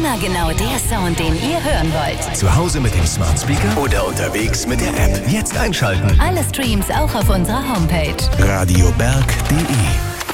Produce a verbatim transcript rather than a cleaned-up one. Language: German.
Immer genau der Sound, den ihr hören wollt. Zu Hause mit dem Smart Speaker oder unterwegs mit der App. Jetzt einschalten. Alle Streams auch auf unserer Homepage. radioberg punkt de